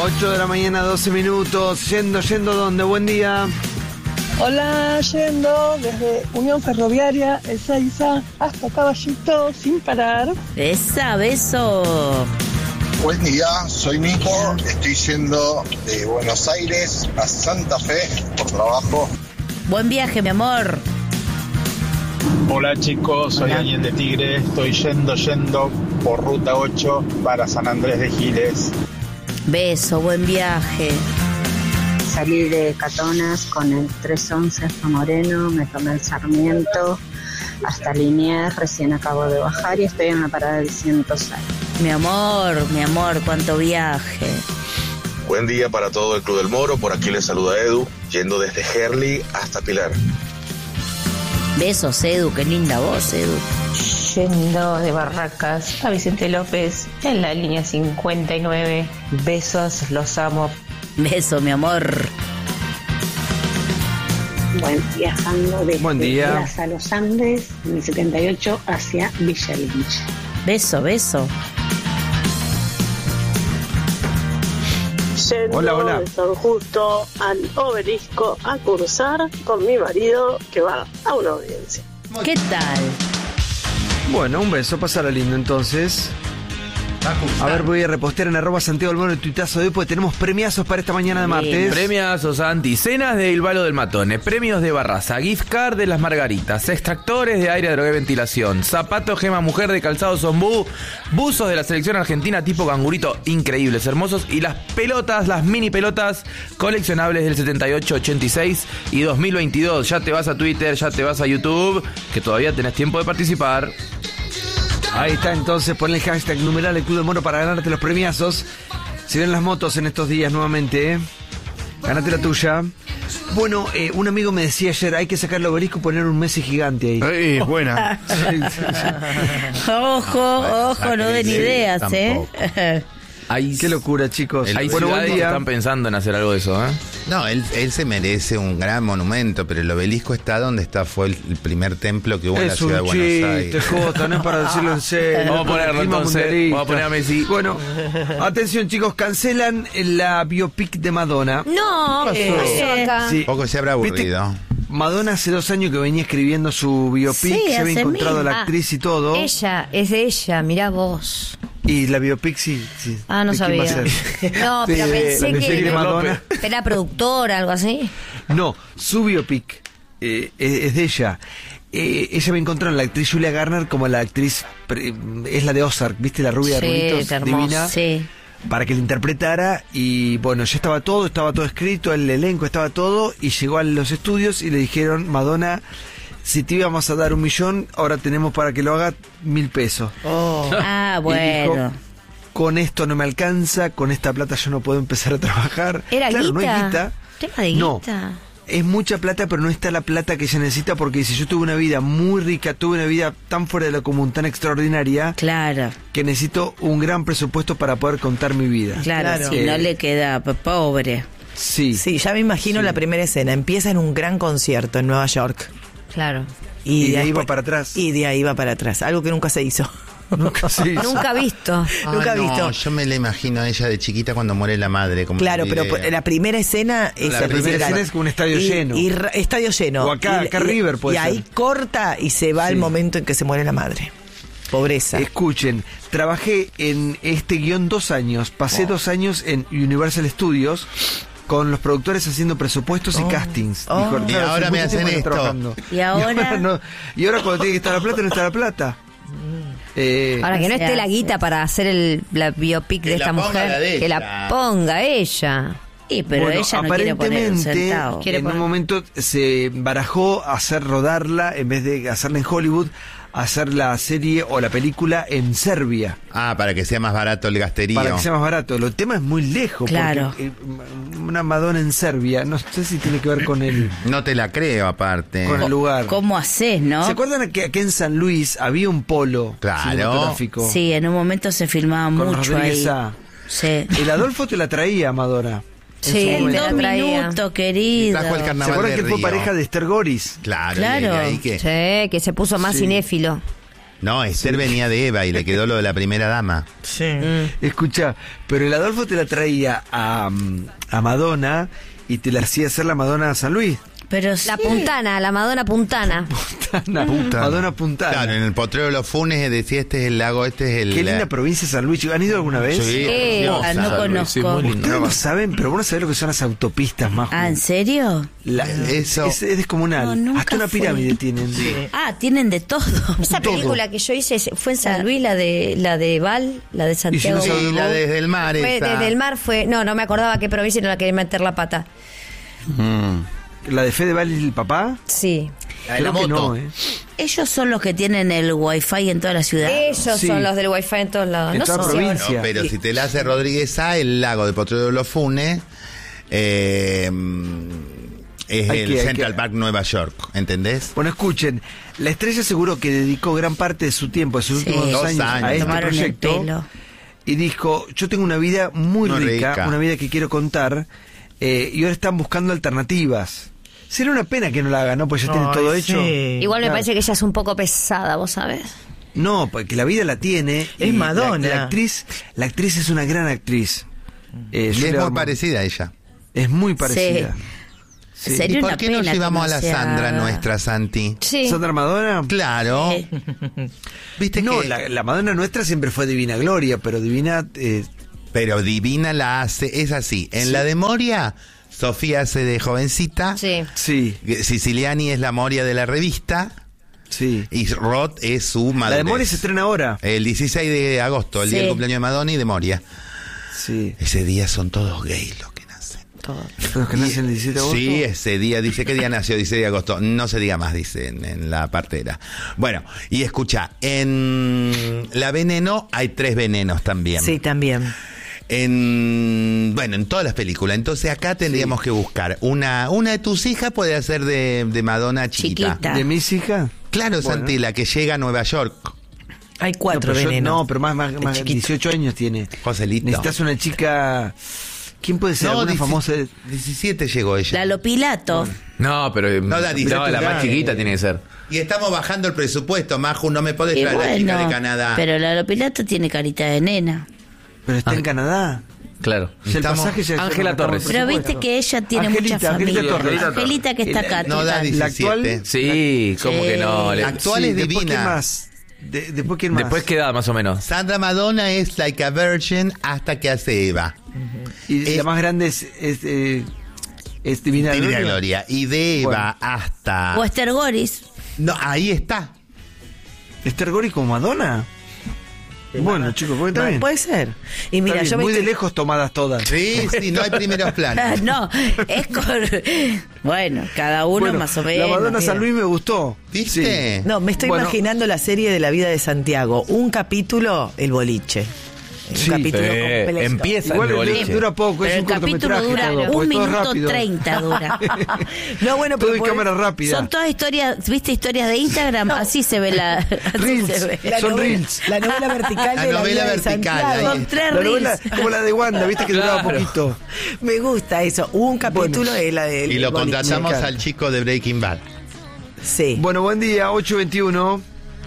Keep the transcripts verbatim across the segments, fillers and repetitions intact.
ocho de la mañana, doce minutos. Yendo, yendo, ¿dónde? Buen día. Hola, yendo desde Unión Ferroviaria, Ezeiza, hasta Caballito, sin parar. Esa, beso. Buen día, soy Nico, estoy yendo de Buenos Aires a Santa Fe por trabajo. Buen viaje, mi amor. Hola chicos, soy Daniel de Tigre, estoy yendo, yendo por Ruta ocho para San Andrés de Giles. Beso, buen viaje. Salí de Catonas con el trescientos once hasta Moreno, me tomé el Sarmiento hasta Liniers, recién acabo de bajar y estoy en la parada del ciento seis. Mi amor, mi amor, cuánto viaje. Buen día para todo el Club del Moro, por aquí les saluda Edu, yendo desde Gerli hasta Pilar. Besos, Edu, qué linda voz, Edu. Yendo de Barracas a Vicente López en la línea cincuenta y nueve. Besos, los amo. Beso, mi amor. Bueno, viajando desde Buen día. Plaza Los Andes, en el setenta y ocho, hacia Villa Lynch. Beso, beso. Yendo Hola, hola. de San Justo al Obelisco a cursar con mi marido que va a una audiencia. ¿Qué tal? Bueno, un beso, pasala lindo entonces. A ver, voy a repostear en arroba Santiago del Moro el tuitazo de hoy, porque tenemos premiazos para esta mañana de martes. Premiazos, Santi, cenas de Il Valo del Matone, premios de Barraza, gift card de Las Margaritas, extractores de aire, droga y ventilación, zapatos Gema Mujer de Calzado Zombú, buzos de la selección argentina tipo cangurito, increíbles, hermosos, y las pelotas, las mini pelotas coleccionables del setenta y ocho, ochenta y seis y dos mil veintidós. Ya te vas a Twitter, ya te vas a YouTube, que todavía tenés tiempo de participar. Ahí está, entonces pon el hashtag numeral el Club del Moro para ganarte los premiazos. Se ven las motos en estos días nuevamente, ¿eh? Ganate la tuya. Bueno, eh, un amigo me decía ayer, hay que sacar el obelisco y poner un Messi gigante ahí. Eh, buena. Ojo, ojo, no den ideas, ¿eh? Hay, Qué locura, chicos. Hay bueno, buen ciudades que día. están pensando en hacer algo de eso, ¿eh? No, él, él se merece un gran monumento, pero el obelisco está donde está, fue el, el primer templo que hubo en la Es ciudad de un Buenos chiste, Aires. Jota, no es para decirlo en serio. Vamos a ponerlo Clima entonces, mundialista. vamos a poner a Messi. Bueno, atención chicos, cancelan la biopic de Madonna. No, Eh, pasó acá? sí. Poco se habrá aburrido. Madonna hace dos años que venía escribiendo su biopic, Sí, se había hace encontrado a mil. la actriz y todo. Ella, es de ella, mirá vos. Y la biopic sí. sí. Ah, no ¿De quién va a sabía. ser? No, pero De- pensé de que Jennifer Madonna. era productora, algo así. No, su biopic eh, es, es de ella. Eh, ella me encontró en la actriz Julia Garner como la actriz, pre- es la de Ozark, ¿viste? La rubia de Sí, rulitos, hermosa. divina. Sí. Para que la interpretara y bueno, ya estaba todo, estaba todo escrito, el elenco estaba todo y llegó a los estudios y le dijeron, Madonna, si te íbamos a dar un millón, ahora tenemos para que lo haga mil pesos. Oh. Ah, Y bueno. dijo, con esto no me alcanza, con esta plata yo no puedo empezar a trabajar. ¿Era claro, no guita? hay guita. ¿Tema de No. guita? Es mucha plata, pero no está la plata que ella necesita porque dice, yo tuve una vida muy rica, tuve una vida tan fuera de lo común, tan extraordinaria, Claro, que necesito un gran presupuesto para poder contar mi vida. claro, Claro. si Eh, no le queda p- pobre. Sí. Sí, ya me imagino Sí. la primera escena. Empieza en un gran concierto en Nueva York. Claro. Y de ahí después- va para atrás. Y de ahí va para atrás. Algo que nunca se hizo. Nunca se hizo. Nunca visto. Nunca Ah, no, visto. yo me la imagino a ella de chiquita cuando muere la madre. Como Claro, una pero idea. la primera escena es La La primera principal. escena es con un estadio Y- lleno. Y, ra- estadio lleno. O acá- Y- acá y- River puede Y ahí ser. corta y se va Sí. el momento en que se muere la madre. Pobreza. Escuchen, trabajé en este guión dos años, pasé Oh. dos años en Universal Studios con los productores haciendo presupuestos Oh. y castings. Oh. Dijo, Y claro, ahora hace me mucho hacen tiempo que esto. estoy trabajando. Y ahora- no, y ahora cuando tiene que estar la plata, no está la plata. Eh, Ahora que no se esté la hace. guita para hacer el, la biopic Que de la esta ponga mujer, la de que ella. la ponga ella. Y pero bueno, ella no quiere poner un aparentemente, centavo. Quiere en poner- un momento se barajó hacer rodarla, en vez de hacerla en Hollywood, hacer la serie o la película en Serbia. Ah, para que sea más barato el gasterío. Para que sea más barato. Lo tema es muy lejos. Claro. Porque, eh, una Madonna en Serbia, no sé si tiene que ver con el, No te la creo, aparte. con el lugar. ¿Cómo haces, no? ¿Se acuerdan que aquí en San Luis había un polo Claro. cinematográfico? Sí, en un momento se filmaba Con mucho Rodríguez ahí. Sá. Sí. El Adolfo te la traía, Madonna. en Sí, su En momento. te dos la traía. minutos, querido. Trajo el ¿Se carnaval acuerdan de que fue Río. pareja de Esther Goris? Claro, Claro. y ahí que... Sí, que se puso más Sí. cinéfilo. No, Esther venía de Eva y le quedó lo de la primera dama. Sí. Mm. Escucha, pero el Adolfo te la traía a, a Madonna y te la hacía hacer la Madonna San Luis. Pero la puntana, la Madonna puntana. Puntana, Madonna Puntana. Claro, en el Potrero de los Funes decía, este es el lago, este es el... Qué linda provincia San Luis. ¿Han ido alguna vez? Sí, Eh, preciosa. no conozco. Sí, muy lindo. Ustedes no saben, pero vos no sabés lo que son las autopistas más. Ah, ¿en serio? La- Eso. Es, es descomunal. No, nunca Hasta una fui. pirámide tienen. Ah, tienen de todo. Esa Todo. película que yo hice fue en San Luis, la de la de Val, la de Santiago. si no Sí, la desde el mar Fue esa. desde el mar, fue. No, no me acordaba qué provincia, no la quería meter la pata. ¿La de Fedeval y el papá? Sí. La de la Creo que moto. no, ¿eh? Ellos son los que tienen el wifi en toda la ciudad. Ellos Sí. son los del wifi en todos lados. En No toda sé si ahora- provincia. No, pero si te la hace Rodríguez A, el lago de Potrero de los Funes eh, es Hay el que- hay Central que- Park Nueva York, ¿entendés? Bueno, escuchen, la estrella seguro que dedicó gran parte de su tiempo, de sus Sí. últimos dos Dos años, años. a este Tomaron el proyecto. pelo. Y dijo, yo tengo una vida muy, Muy rica, rica. una vida que quiero contar, eh, y ahora están buscando alternativas. Sería una pena que no la haga, ¿no? Pues ya tiene Ay, todo sí. hecho. Igual me Claro. parece que ella es un poco pesada, ¿vos sabés? No, porque la vida la tiene. Es y la- Madonna. La, actriz, la actriz es una gran actriz. Eh, Y es Julia muy Ormond. parecida a ella. Es muy parecida. Sí. Sería ¿Y por una qué no pena que llevamos no a la sea- Sandra nuestra, Santi? Sí. ¿Sandra Madonna? Claro. Eh. Viste No, que... la, la Madonna nuestra siempre fue Divina Gloria, pero Divina... eh, Pero Divina la hace, es así. En la de Moria, Sofía hace de jovencita. Sí. sí, Siciliani es la Moria de la revista. sí. Y Roth es su madre. La de Moria se estrena ahora. El dieciséis de agosto, el día Sí. del cumpleaños de Madonna y de Moria. Sí. Ese día son todos gays los que nacen. Los que nacen el diecisiete de agosto. Sí, ese día, dice, ¿qué día nació? dieciséis de agosto. No se diga más, dice en, en la partera. Bueno, y escucha, en La Veneno hay tres venenos también. Sí, también. En, bueno, en todas las películas. Entonces acá tendríamos que buscar una una de tus hijas puede hacer de, de Madonna chiquita. Chiquita. ¿De mis hijas? Claro, Bueno. Santi, la que llega a Nueva York. Hay cuatro no, pero yo- venenos. no, pero más, más, Es más chiquito. dieciocho años tiene. Joselito. Necesitas una chica... ¿Quién puede ser? No, ¿Alguna dieci- famosa? diecisiete llegó ella. Lalo Pilato. No, pero eh, No, la dice, no, la más claro. chiquita tiene que ser. Y estamos bajando el presupuesto, Maju, no me podés Y traer la chica bueno, de Canadá. pero Lalo Pilato tiene carita de nena. Pero está Ah. en Canadá. Claro. O sea, el Estamos- pasaje ya- ya Ángela no estamos Torres. Pero presupuesto. viste que ella tiene Angelita, mucha Angelita familia. Torres. Angelita que está El- acá. No da total. La diecisiete. actual... Sí, como Sí. que no. Le- La actual Sí, es después, divina. ¿quién más? De- después, ¿quién más? Después queda más o menos. Sandra Madonna es like a virgin hasta que hace Eva. Y es- la más grande es... es, eh, es Divina, Divina Gloria. Gloria. Y de Eva Bueno. hasta... O Esther Goris. No, ahí está. ¿Esther Gori como Madonna? Bueno, chicos, ¿puede No, bien? puede ser. Y mira, Está bien, yo me muy de estoy- lejos tomadas todas. Sí, sí, no hay primeros planos. No, es con... Bueno, cada uno Bueno, más o la menos. Madonna mira. San Luis me gustó. ¿Viste? No, me estoy Bueno. imaginando la serie de la vida de Santiago. Un capítulo, el boliche. Un Sí. capítulo Sí, completo. empieza Igual el el- boliche. dura poco, Pero es el un capítulo cortometraje dura todo, un porque todo es minuto rápido. treinta dura. No, bueno, Todo pero en puede- cámara rápida. Son todas historias, ¿viste? Historias de Instagram, así se ve la... así Reels. se ve. la Son novela, reels. la novela vertical La de la novela vida de vertical, Santiago. ahí. Son tres La novela reels. como la de Wanda, viste que duraba Claro. poquito. Me gusta eso. Un capítulo es la de Y lo boliche. contratamos Claro. al chico de Breaking Bad. Sí. Bueno, buen día, ocho veintiuno.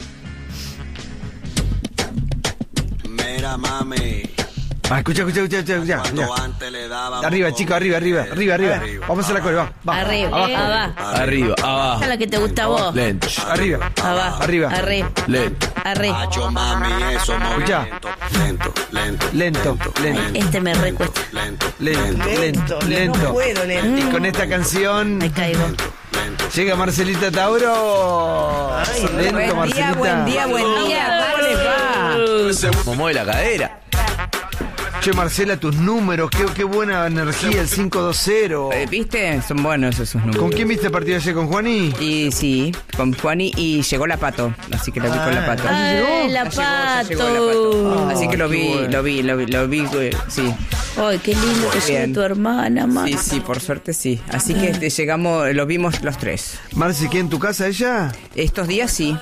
Mira, mami. Ah, escucha, escucha, escucha, escucha, escucha. Cuando antes le dábamos Arriba, chicos, arriba, arriba, arriba, arriba. Arriba. Vamos a hacer la cola, va, va. Arriba, Abajo. abajo. Arriba, Esa abajo. es la que te gusta a vos. Lento. Arriba. Abajo. Arriba. Arriba. Lento. Arriba. Hacho, mami, eso Escucha. movimiento. Lento, lento, Lento, lento. Este me recuesta. lento, Lento, lento, Lento, lento. no puedo, lento. Y con esta canción Me caigo. llega Marcelita Tauro. Lento, Buen día, Marcelita. buen día, buen día. ¿Cómo les va? Como mueve la cadera. Che, Marcela, tus números, qué, qué buena energía, el cinco dos cero. Eh, ¿Viste? Son buenos esos números. ¿Con quién viste el partido ayer? ¿Con Juani? Y sí, con Juani y llegó la Pato, así que lo vi con la Pato. ¡Ay, la Ya llegó, ya llegó la pato! Así que lo vi, lo vi, lo vi, lo vi, eh, sí. ¡Ay, qué lindo que sea Bien. tu hermana, mamá! Sí, sí, por suerte sí. Así que este, llegamos, lo vimos los tres. Marce, ¿qué en tu casa ella? Estos días sí.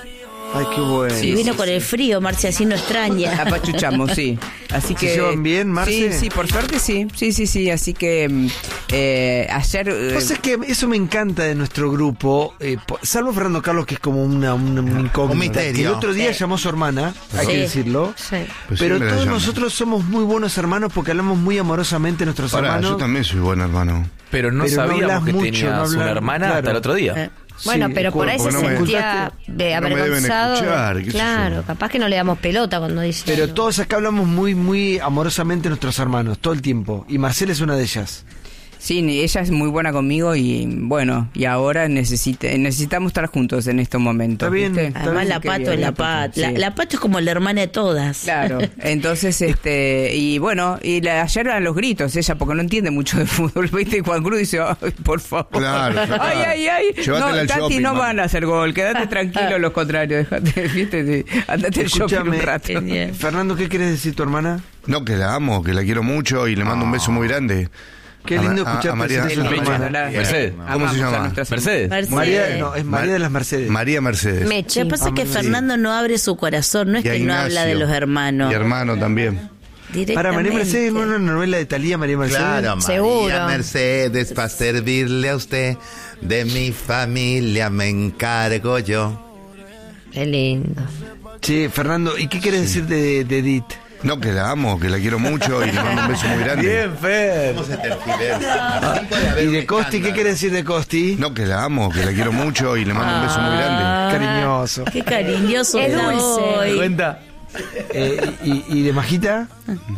Ay, qué bueno. Sí, vino sí, con sí. el frío, Marce, así no extraña. Apachuchamos, sí. Así que. ¿Se llevan bien, Marce? Sí, sí, por suerte sí. Sí, sí, sí. Así que eh, ayer. Eh, pues es que eso me encanta de nuestro grupo, eh, salvo Fernando Carlos, que es como una, una, un incógnito. Un misterio. El otro día sí. llamó a su hermana, hay sí. que decirlo. Sí. Pues pero todos nosotros somos muy buenos hermanos porque hablamos muy amorosamente de nuestros Pará, hermanos. yo también soy buen hermano. Pero no pero sabíamos no que mucho, tenías no hablar, una hermana claro. hasta el otro día. Eh. Bueno, sí, pero por ahí se no me- sentía de no me deben avergonzado. escuchar, qué sé Claro, yo. capaz que no le damos pelota cuando dice. Pero algo. todos acá hablamos muy, muy amorosamente de nuestros hermanos, todo el tiempo. Y Marcela es una de ellas. Sí, ella es muy buena conmigo y bueno, y ahora necesite, necesitamos estar juntos en estos momentos. Está bien. ¿viste? Está Además, bien, la qué Pato bien, es la la Pato, Pato. La, sí. la Pato es como la hermana de todas. Claro, entonces, este, y bueno, y la, ayer eran los gritos, ella, porque no entiende mucho de fútbol, ¿viste? Y Juan Cruz dice, ay, por favor. Claro, claro. Ay, ay, ay. Llévatela No, al Tati, shopping, no mamá. van a hacer gol, quédate tranquilo los contrarios, dejate, ¿viste? Sí, andate al shopping Escúchame, un rato. Genial. Fernando, ¿qué quieres decir tu hermana? No, que la amo, que la quiero mucho y le mando un beso muy grande. Qué A lindo Ma- a- escucharte a María- decir eso de tu María- hermana. Mercedes. ¿Cómo Amamos se a llama? nuestras- Mercedes. Mercedes. María, no, es María de las Mercedes. María Mercedes. Lo que pasa es que Sí. Fernando no abre su corazón, no es Y a que no Ignacio. habla de los hermanos. Mi hermano también. Para María Mercedes, ¿no Directamente. una novela de Talía, María Mercedes? Claro, María Seguro. Mercedes, para servirle a usted, de mi familia me encargo yo. Qué lindo. Sí, Fernando, ¿y qué quieres decir de, de Edith? No, que la amo, que la quiero mucho y le mando un beso muy grande. Bien, Fer. ¿Cómo se tergiversa? Así puede haber ¿Y un de Costi? ¿Qué escándalo. quieres decir de Costi? No, que la amo, que la quiero mucho y le mando un beso muy grande. Ah, Cariñoso. Qué cariñoso Es está dulce. hoy. Cuenta. Eh, y, ¿Y de Majita?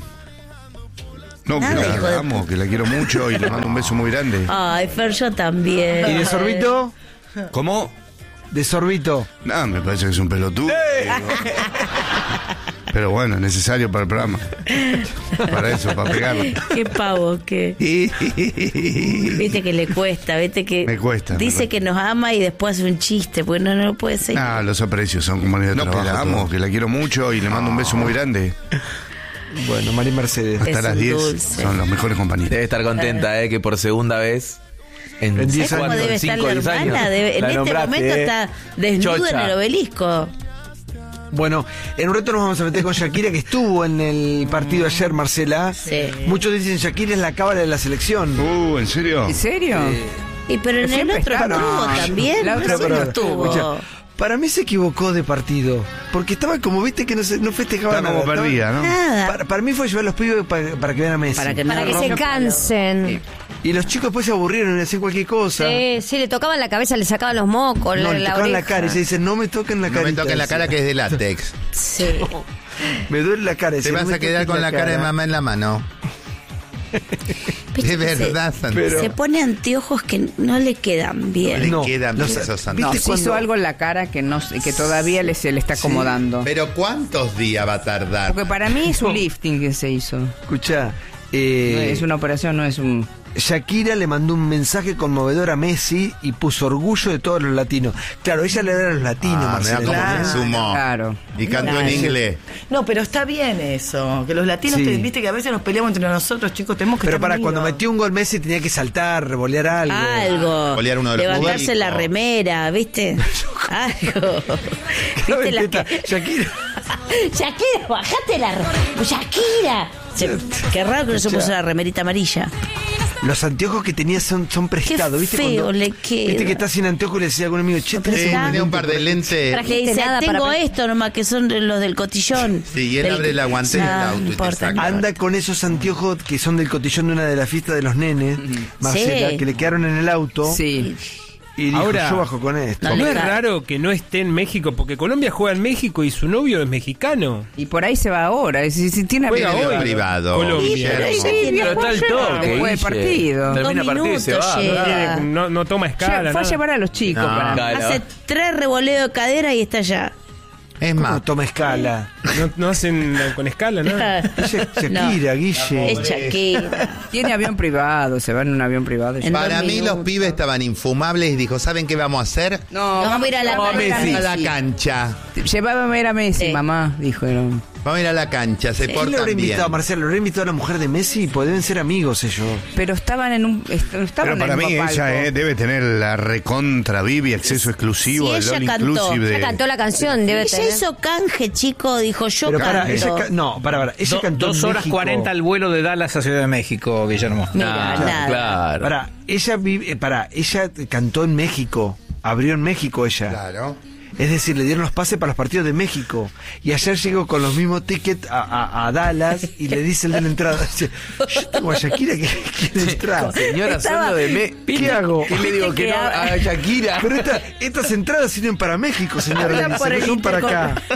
No, que Nada, hijo de la amo, que la quiero mucho y le mando un beso muy grande. Ay, Fer, yo también. ¿Y de Sorbito? ¿Cómo? De Sorbito. No, me parece que es un pelotudo. Pero bueno, es necesario para el programa. Para eso, para pegarle. Qué pavo, qué. Viste que le cuesta, viste que. Me cuesta, me Dice cuesta. que nos ama y después hace un chiste, porque no, no lo puede seguir. Ah, los aprecios son compañeros de No, trabajo. que la amo, todo. Que la quiero mucho y le mando un beso muy grande. Bueno, María Mercedes. Hasta Es las un diez dulce. son los mejores compañeros. Debe estar contenta, eh, que por segunda vez en En diez ¿Sabes cómo años, debe estar cinco la o diez años. hermana? Debe- en La este nombraste, momento eh. está desnuda Chocha. en el obelisco. Bueno, en un rato nos vamos a meter con Shakira, que estuvo en el partido ayer, Marcela. Sí. Muchos dicen Shakira es la cábala de la selección. Uh, ¿en serio? ¿En serio? Y pero en el Siempre otro está, estuvo no. también. La No otra sé, pero- no estuvo. escucha, para mí se equivocó de partido. Porque estaba como, viste, que no, se, no festejaba Está nada. como estaba- perdida, ¿no? Nada. Para, para mí fue llevar a los pibes para, para que vean a Messi. Para que, Para no que se rompa- cansen. Y los chicos después se aburrieron y hacían cualquier cosa. Sí, sí, le tocaban la cabeza, le sacaban los mocos, No, la, le la tocaban la oreja. cara y se dicen, no me toquen la No cara. me toques la cara que es de látex. Sí. Me duele la cara. Te dice, vas no me a quedar toques con la cara de mamá en la mano. Viste De que se- verdad, Santiago. pero- Se pone anteojos que no le quedan bien. Le No, quedan no bien sé, esos No, ¿viste santos. se hizo cuando- algo en la cara que no sé- que todavía le, se le está acomodando. Pero ¿cuántos días va a tardar? Porque para mí es un lifting que se hizo. Escucha, No eh, es una operación, no es un... Shakira le mandó un mensaje conmovedor a Messi y puso orgullo de todos los latinos. Claro, ella le da a los latinos, Ah, mirá Marcela. cómo Claro. se sumó. Claro. Y cantó en Claro. inglés. No, pero está bien eso. Que los latinos, Sí. te- viste que a veces nos peleamos entre nosotros, chicos, tenemos que Pero estar para unidos. cuando metió un gol Messi tenía que saltar, revolear algo. Algo. Olear uno de los Levantarse públicos. la remera, ¿viste? Algo. ¿Viste la Teta, que... Shakira. Shakira, bajate la re- Shakira. Se- Qué raro que no se puso la remerita amarilla. Los anteojos que tenía son, son prestados, Qué ¿viste? feo Cuando- le queda. Viste que está sin anteojos y le decía a algún amigo, che, Pero tenés Sí, está- tenía un par de lentes. Trajiste Le dice, nada tengo para- esto nomás, que son los del cotillón. Sí, y él Del- abre la guantera del Ah, auto y no te importa. saca. Anda con esos anteojos que son del cotillón de una de las fiestas de los nenes, Marcela, Sí. que le quedaron en el auto. Sí. Y dijo, Ahora- yo bajo con esto. No No le es cae. raro que no esté en México, porque Colombia juega en México y su novio es mexicano. Y por ahí se va ahora. Si, si tiene Juega avión hoy. privado. Colombia. Sí, pero ella Sí, tiene- viajó Pero está el ayer, toque, después del Guille. partido. Termina Dos partido y se minutos va. llega. Tiene- No, no toma escala, Lle- Fue a nada. llevar a los chicos. No. para... Claro. Hace tres revoleos de cadera y está allá. Es ¿Cómo más, toma escala? No, no hacen con escala, ¿no? Ella es Shakira, Guille. Es Shakira. Tiene avión privado, se va en un avión privado. En para dos mí los minutos. pibes estaban infumables y dijo, ¿saben qué vamos a hacer? No, Vamos a ir a la vamos cancha. ver A la cancha. Llevábame a ver a Messi, Sí. mamá, dijeron. Vamos a ir a la cancha, se ¿Quién lo portan habrá bien. invitado, Marcelo? ¿Lo habrá invitado a la mujer de Messi? Pues deben ser amigos ellos. Pero estaban en un. est- Estaban Pero para en el mí mismo ella palco. eh, debe tener la recontra Vivi, acceso exclusivo, Sí, el ella all cantó. inclusive de... Ella cantó la canción, debe Ella tener. hizo canje, chico, dijo yo Pero para, canto. ella, ca- no, para, para, ella Do- cantó en dos horas México. cuarenta al vuelo de Dallas a Ciudad de México, Guillermo. Mira, Ah, nada. claro. Para, ella vive, eh, para, ella cantó en México, abrió en México ella. Claro. Es decir, le dieron los pases para los partidos de México. Y ayer llegó con los mismos tickets a, a- a Dallas y le dice el de la entrada. Dice, yo tengo a Shakira que quiere entrar. Señora, Estaba- solo de me... ¿Qué hago? ¿Qué le digo? Que no a Shakira. Pero esta- estas entradas sirven para México, señora. Habla Le dice, por no el son para intercom. acá.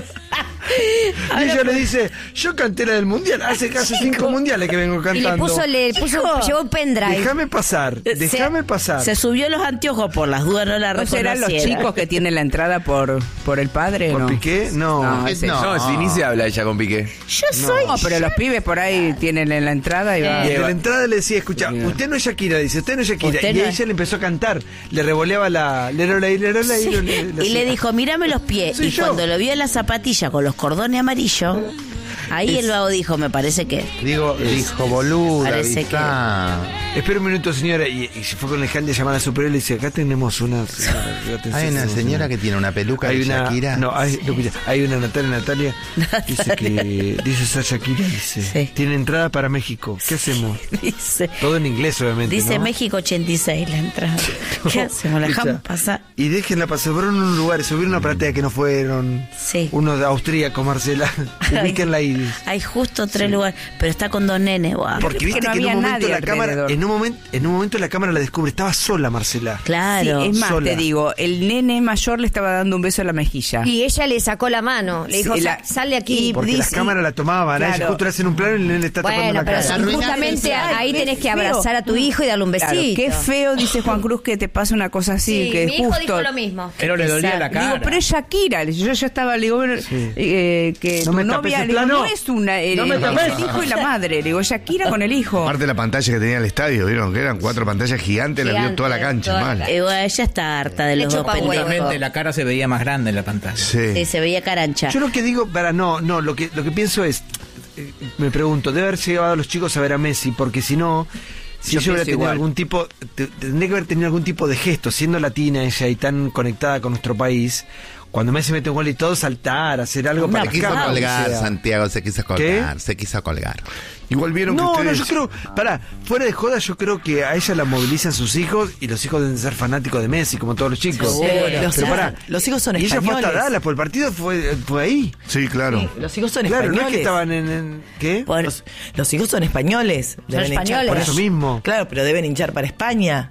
Y ella le dice, yo canté la del mundial. Hace casi cinco mundiales que vengo Y cantando. le puso, le puso, Chico, llevó un pendrive. Déjame pasar, déjame Se- pasar. Se subió los anteojos por las dudas, no la ¿No serán los reconociera. chicos que tienen la entrada por, por el padre? ¿Por no? Piqué? No. No, ese- No. No, si ni se habla ella con Piqué. Yo soy. No, pero los pibes por ahí tienen en la entrada y va. Y de la entrada le decía, escucha, usted no es Shakira, dice, usted no es Shakira. Usted Y no ella es- le empezó a cantar, le revoleaba la... lerola y lerola y Sí. le- Y le dijo, mírame los pies. Soy Y yo. cuando lo vio en la zapatilla con los cordones amarillos, ahí el vago dijo, me parece que. Digo, dijo boluda, Parece avisá. Espera un minuto, señora. Y, y se fue con el hand de llamar a superior y le dice, acá tenemos una... Hay una señora que tiene una peluca Hay de una, Shakira. no, hay, no, escucha, hay una Natalia Natalia dice que dice esa Shakira dice Sí. tiene entrada para México, ¿qué hacemos? Dice, Todo en inglés obviamente, dice ¿no? México ochenta y seis la entrada. ¿Qué hacemos? ¿La dejamos Escucha, pasar? y déjenla pasar, fueron a un lugar, subieron una platea que no fueron, Sí. uno de austríaco, Marcela, ubíquenla ahí. Hay justo tres lugares, pero está con dos nenes, guau. Porque viste no que en un había momento nadie la cámara, alrededor. en un momento, en un momento la cámara la descubre, estaba sola Marcela. Claro. Sí, es más, sola. te digo, el nene mayor le estaba dando un beso en la mejilla. Y ella le sacó la mano, le dijo, Sí, "Sa- la- sal de aquí". y- Porque dice- las cámaras la tomaban, a ella claro. justo le hacen un plano y le le está tapando Bueno, la pero cara. si justamente Ay, ahí qué tenés que feo. abrazar a tu hijo y darle un Claro, besito. qué feo, dice Juan Cruz, que te pase una cosa así, Sí, que mi hijo justo... dijo lo mismo. Pero le dolía la cara. Digo, pero es Shakira. Le- Yo, yo estaba, le digo, bueno, eh, que No tu me tapes novia, el le digo, plano. no es una, eh, No me es tapes. el hijo y la madre. Le digo, Shakira con el hijo. Aparte de la pantalla que tenía el estadio, ¿vieron? Que eran cuatro pantallas gigantes, la vio Gigante, toda la cancha, toda la mal. cancha. Eh, bueno, ella está harta de Le los dos chupa huevo. pendejos. Realmente la cara se veía más grande en la pantalla. Sí. Sí, se veía carancha. Yo lo que digo, para no, no, lo que lo que pienso es, eh, me pregunto, debe haber llevado a los chicos a ver a Messi, porque si no, si Yo yo hubiera pienso tenido igual. algún tipo, te- tendría que haber tenido algún tipo de gesto, siendo latina ella y tan conectada con nuestro país, cuando Messi mete un gol y todo, saltar, hacer algo Se para quiso acá, colgar, o sea. Santiago, se quiso colgar, se quiso colgar. Igual vieron No, que no, ustedes... yo creo, para, fuera de joda, yo creo que a ella la movilizan sus hijos y los hijos deben ser fanáticos de Messi, como todos los chicos. Seguro. Pero Los hijos- pará, los hijos son y ella fue hasta españoles. Dallas, pues el partido fue, fue ahí. Sí, claro. Los hijos son Claro, no es españoles. que estaban en... en- ¿Qué? Los, los hijos son españoles. Deben hinchar españoles. Por para- eso mismo. Claro, pero deben hinchar para España.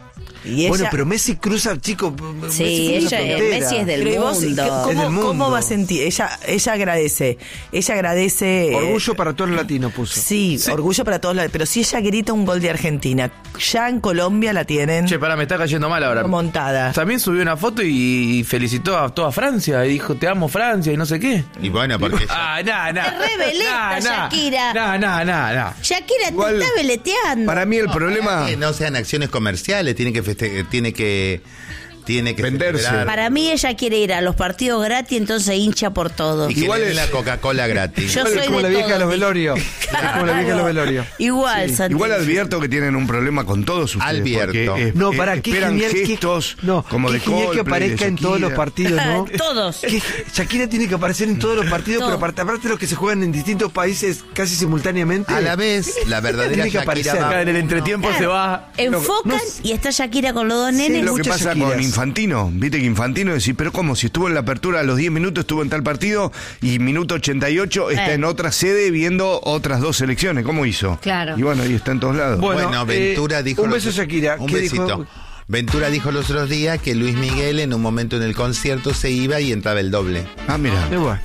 Y Bueno, ella- pero Messi cruza, chico. Sí, Messi cruza ella- frontera. Messi es del Pero ¿y vos, mundo. ¿cómo, Es del mundo. ¿Cómo va a sentir? Ella, ella agradece. Ella agradece. eh, Orgullo para todos los latinos puso. Sí, orgullo para todos. la- Pero si ella grita un gol de Argentina, ya en Colombia la tienen Che, pará, me está cayendo mal ahora. montada. También subió una foto y felicitó a toda Francia. Y dijo, te amo Francia y no sé qué. Y bueno, porque Ah, nah, nah. Es re veleta, Shakira. Nah, nah, nah, nah. Shakira te Igual, está veleteando. Para mí el No, problema... que no sean acciones comerciales, tiene que feste- tiene que tiene que Venderse. celebrar. Para mí ella quiere ir a los partidos gratis, entonces hincha por todo. Y que Igual le den es- la Coca-Cola gratis. Yo Es soy como de la vieja de los todo, velorios. Es como la vieja de los velorios. Igual, Sí. Santi. Igual advierto que tienen un problema con todos ustedes. Advierto. porque, eh, No, eh, para qué esperan genial, qué- gestos no, como qué de genial que Coldplay, de aparezca en todos Shakira. los partidos, ¿no? Todos. Que Shakira tiene que aparecer en todos los partidos, Todo. pero aparte, aparte los que se juegan en distintos países casi simultáneamente. A la vez, la verdadera Tiene que Shakira aparecer. va- En el entretiempo Claro. se va. Enfocan y está Shakira con los dos nenes. Lo que muchas pasa Shakiras. con Infantino, viste que Infantino decís, pero como si estuvo en la apertura a los diez minutos, estuvo en tal partido y minuto ochenta y ocho está Eh. en otra sede viendo otras dos selecciones. ¿Cómo hizo? Claro. Y bueno, ahí está en todos lados. Bueno, Bueno, Ventura eh, dijo... un los- beso, Shakira. Un ¿Qué besito. dijo? Ventura dijo los otros días que Luis Miguel en un momento en el concierto se iba y entraba el doble. Ah, mira. Eh, bueno.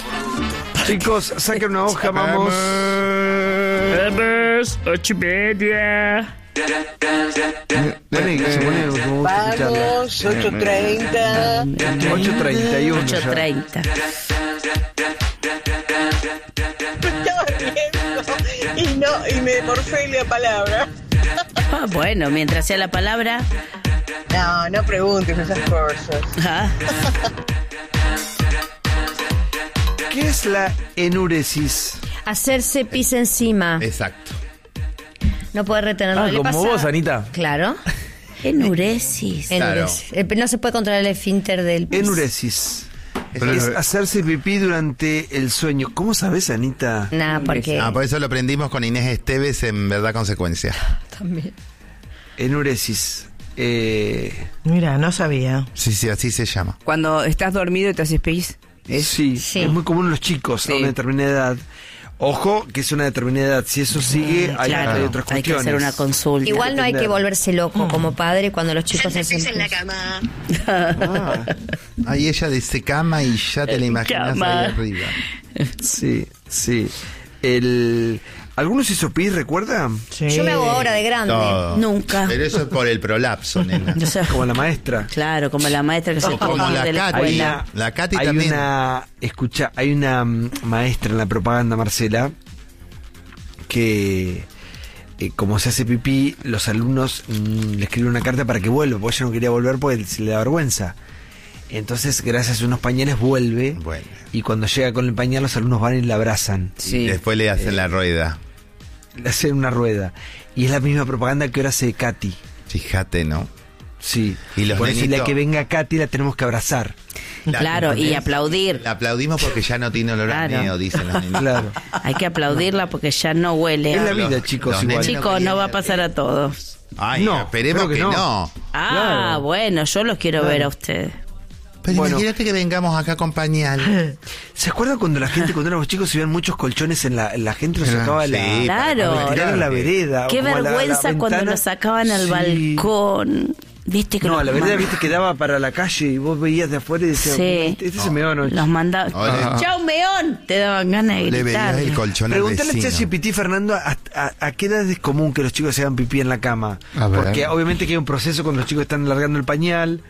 Chicos, saquen una hoja, vamos. Vamos, ocho y media. Vení, que se pone como vos escucharla. Vamos, ocho treinta. ocho treinta y uno. ocho treinta. Estaba viendo y no, y me morfé la palabra. Ah, bueno, mientras sea la palabra. No, no preguntes esas cosas. Ah, ¿Qué ¿Qué es la enuresis? Hacerse pis encima. Exacto. No puede retenerlo. Ah, ¿Le como pasa? vos, Anita. Claro. Enuresis. Enuresis. El- No se puede controlar el esfínter del pis. Enuresis. Pero- es hacerse pipí durante el sueño. ¿Cómo sabes, Anita? Nah, porque... Ah, por eso lo aprendimos con Inés Esteves en Verdad Consecuencia. También. Enuresis. Eh, Mira, no sabía. Sí, sí, así se llama. Cuando estás dormido y te haces pis. sí, Sí. es muy común en los chicos Sí. a una determinada edad. Ojo, que es una determinada edad. Si eso sigue, hay, Claro, hay otras hay que cuestiones. hacer una consulta. Igual no hay que entender. volverse loco como padre cuando los chicos hacen pis. Ah, Ahí ella dice cama y ya te la imaginas Cama. ahí arriba. sí, sí. El... ¿Algunos hizo pis, recuerdan? Yo me hago ahora de grande. Todo. Nunca. Pero eso es por el prolapso, nena. O sea, Como la maestra. claro, como la maestra que se O como toma la de la Katy. escuela. La Katy hay también. una, escucha, hay una mm, maestra en la propaganda, Marcela, que eh, como se hace pipí, los alumnos mm, le escriben una carta para que vuelva, porque ella no quería volver porque se le da vergüenza. Entonces, gracias a unos pañales vuelve, Bueno. y cuando llega con el pañal los alumnos van y la abrazan, Y después le hacen la rueda. le hacen una rueda. Y es la misma propaganda que ahora hace Katy. Fíjate, ¿no? Sí. Y los Por eso, y la nenitos- que venga Katy la tenemos que abrazar. Claro, y aplaudir. La aplaudimos porque ya no tiene olor a Claro. neo, dicen los niños. Claro. Hay que aplaudirla porque ya no huele. Es a- la vida, Los- chicos, los igual. nenes no Chicos, querían no va a ver. pasar a todos. Ay, No, esperemos creo que, que no. no. Ah, Claro. bueno, yo los quiero Claro. ver a ustedes. Pero Bueno. imagínate que vengamos acá con pañal. ¿Se acuerdan cuando la gente, cuando éramos chicos, se iban muchos colchones en la, la gente los sacaba de la, Sí, para Claro. para tirar a la vereda? Qué o como a la- a la vergüenza cuando ventana? los sacaban al Sí. balcón. Viste que No, los a la vereda, man- viste, que daba para la calle y vos veías de afuera y decías, Sí. este, este se me va anoche. Los mandaba. Ahora- ¡Chau, meón! Te daban ganas de Le gritar. veías el colchón al Preguntale a vecino. Chachi Pití, Fernando, a, a- a qué edad es común que los chicos se hagan pipí en la cama? A ver. Porque obviamente que hay un proceso cuando los chicos están alargando el pañal.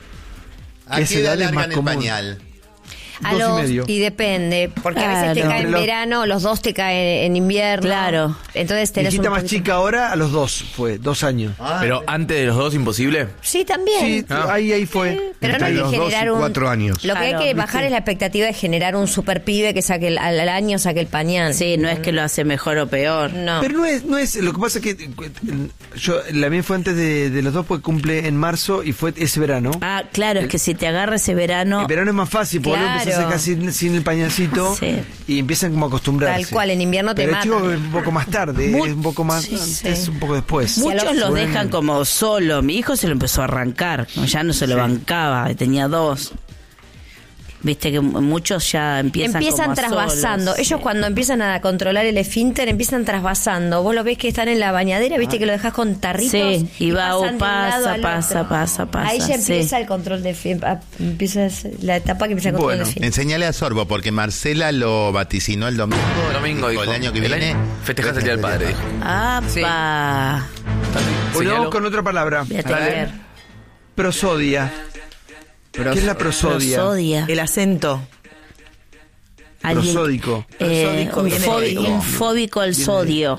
¿A esa qué edad edad es más largan el común. pañal? A Dos y los, medio. y depende, porque a veces te Claro. cae en Pero- verano, los dos te caen en invierno. Claro. Entonces Mi tenés hijita un más poquito- chica ahora, a los dos, fue, dos años. Pero antes de los dos, imposible. Sí, también. Sí, ahí, ahí fue. Pero no Entre hay que los dos y generar un. cuatro años. Lo que hay Claro, que ¿viste? bajar es la expectativa de generar un super pibe que saque el, al, al año saque el pañal. Sí, no es que lo hace mejor o peor. No. Pero no es, no es, lo que pasa es que eh, yo, la mía fue antes de, de los dos porque cumple en marzo y fue ese verano. Ah, claro, es que si te agarra ese verano. El verano es más fácil porque Claro. vos empezás a sacar sin, sin el pañalcito Sí. y empiezan como a acostumbrarse. Tal cual, en invierno te Pero el matan. chico es un poco más tarde, Mu- es un poco más Sí, antes, sí. un poco después. Muchos los los suelen- dejan como solo. Mi hijo se lo empezó a arrancar. ¿no? Ya no se lo Sí. bancaba, tenía dos. Viste que muchos ya empiezan Empiezan como a trasvasando. solos. Ellos cuando empiezan a controlar el esfínter empiezan trasvasando. Vos lo ves que están en la bañadera, viste que lo dejas con tarritos. Sí, y va, o pasan de un pasa, lado al pasa, otro. pasa, pasa, Ahí ya sí. empieza el control de esfínter. Empieza la etapa que empieza el control Bueno, de esfínter. Enseñale a Sorbo, porque Marcela lo vaticinó el domingo. El domingo, dijo, dijo. el año que El viene. año- festejás el Día del Padre, dijo. ¡Apa! Bueno, Señalo. vamos con otra palabra. Voy a Dale. tener. Prosodia. ¿Qué es la prosodia? Prosodia. El acento. Alguien- Prosódico. Eh, Prosódico un, viene fobi- de- un fóbico al sodio.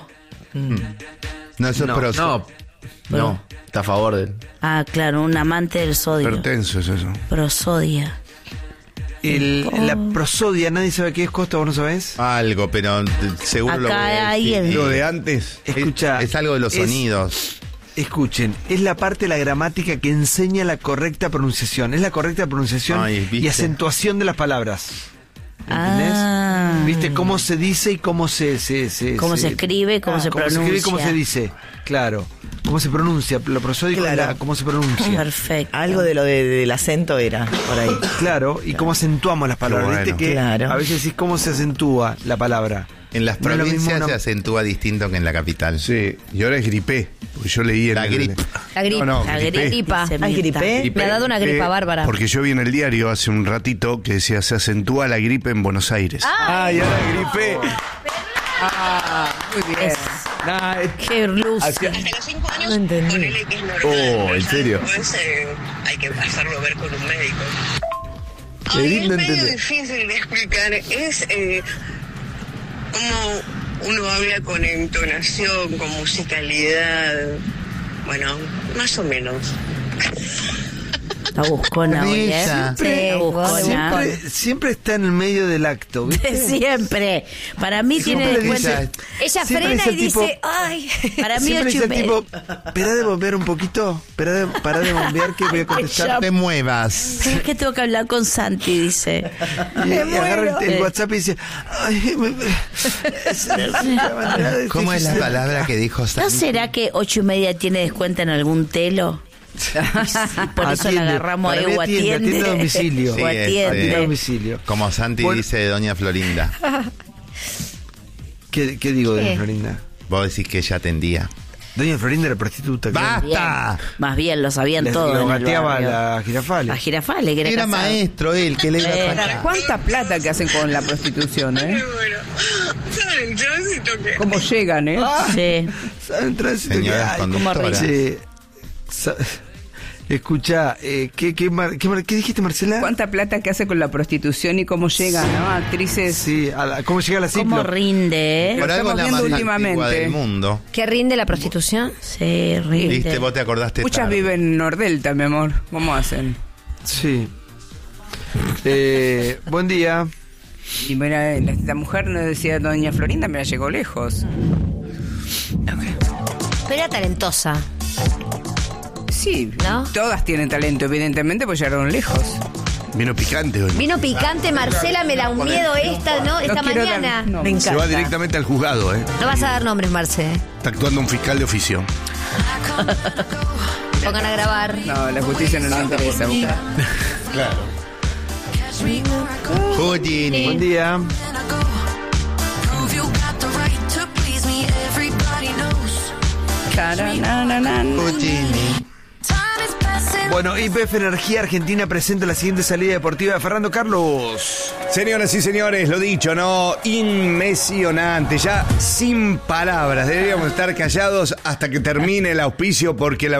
No, eso No, es proso. No, no, está a favor de. Ah, claro, un amante del sodio. Pertenso es eso. Prosodia. El- la prosodia, nadie sabe qué es, Costa, vos no sabés. Algo, pero eh, seguro lo voy Acá a hay decir. el- Lo de antes. Es- Escucha, Es, algo de los es- sonidos. Escuchen, es la parte de la gramática que enseña la correcta pronunciación. Es la correcta pronunciación Ay, ¿viste? y acentuación de las palabras. ¿Entendés? Ah. ¿Viste cómo se dice y cómo se... se, se Cómo se escribe, cómo se cómo se escribe y cómo pronuncia. se dice. Claro. ¿Cómo se pronuncia? Lo prosódico es Claro. la- cómo se pronuncia. Perfecto. Algo de lo de- del acento era por ahí. Claro, y cómo acentuamos las palabras. Qué Viste bueno. que Claro. a veces decís cómo se acentúa la palabra. En las No es lo mismo provincias una- se acentúa distinto que en la capital. Sí, y ahora es gripé. Porque yo leí en La el- gripe. La gripe. No, no, La gripé. gripa. Se ¿Hay mienta. gripe? Me ha dado una gripa Eh, bárbara. Porque yo vi en el diario hace un ratito que decía se acentúa la gripe en Buenos Aires. Ah, y ahora gripé. Ah, muy bien. Nah, es- Qué luz. hacia- Hasta los cinco años, No entendí. ponele que es normal. Oh, ¿en serio? Después eh, hay que hacerlo ver con un médico. Qué Ay, lindo es medio entender. difícil de explicar. Es eh, como uno habla con entonación, con musicalidad. Bueno, más o menos. La buscona hoy, ¿eh? Siempre, La buscona. siempre, siempre está en el medio del acto, ¿viste? Siempre. Para mí Siempre tiene descuento. dice- Ella siempre frena dice y el tipo- dice, ay. Para mí Siempre ocho dice y el media. tipo, espera de bombear un poquito, espera de, para de bombear que voy a contestar. Ya- te muevas. Pero es que tengo que hablar con Santi, dice. Y, y agarra el, el Eh. WhatsApp y dice, ay, me- me- es la manera de- ¿Cómo es la difícil. palabra que dijo ¿No Santi? será que ocho y media tiene descuento en algún telo? Y por eso Atiende. la agarramos Para ahí mí o atiende, atiende. atiende a domicilio. Sí, O es, atiende. Atiende a domicilio. Como Santi Bueno. dice de Doña Florinda. ¿Qué, qué digo de ¿Qué? Doña Florinda? Vos decís que ella atendía. Doña Florinda era prostituta. claro. ¡Basta! Más bien, lo sabían Les- todos. Lo en el gateaba barrio. la Girafales. A Girafales, que era, Era casado. maestro él, que le iba a Eh, sacar. ¿Cuánta plata que hacen con la prostitución, eh? ¿Saben el tránsito que? ¿Cómo llegan, eh? Sí. ¿Saben tránsito que Señoras hay? conductoras. Sí. Sa- Escucha, eh, ¿qué, qué, mar- qué, mar- qué dijiste, Marcela? ¿Cuánta plata que hace con la prostitución y cómo llegan, ¿no? Actrices. Sí, a la- ¿cómo llega la ¿Cómo Ciplo? rinde, eh? Por algo estamos la viendo más últimamente. antigua del mundo. ¿Qué rinde la prostitución? Sí, rinde. Viste, vos te acordaste Muchas tarde. viven en Nordelta, mi amor. ¿Cómo hacen? Sí. Eh, buen día. Y mira, la, la mujer nos decía Doña Florinda, me la llegó lejos. Pero era talentosa. Sí, ¿No? todas tienen talento, evidentemente, pues llegaron lejos. Vino picante hoy. Vino picante, Marcela, me da un miedo esta, ¿no? Esta quiero mañana. dar- no. Me Se encanta. va directamente al juzgado, ¿eh? No vas a dar nombres, Marce. Está actuando un fiscal de oficio. Pongan a grabar. No, la justicia no nos interesa buscar. Claro. Houdini. Buen día. Taranananan. Houdini. Bueno, Y P F Energía Argentina presenta la siguiente salida deportiva de Fernando Carlos. Señoras y señores, lo dicho, ¿no? Inmesionante, ya sin palabras. Deberíamos estar callados hasta que termine el auspicio porque la